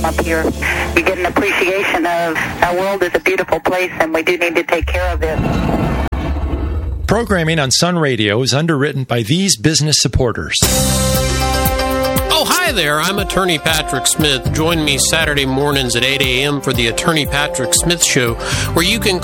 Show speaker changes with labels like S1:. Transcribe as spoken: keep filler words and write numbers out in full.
S1: come up here, you get an appreciation of our world is a beautiful place, and we do need to take care of it.
S2: Programming on Sun Radio is underwritten by these business supporters.
S3: Oh, hi there. I'm Attorney Patrick Smith. Join me Saturday mornings at eight a.m. for the Attorney Patrick Smith Show, where you can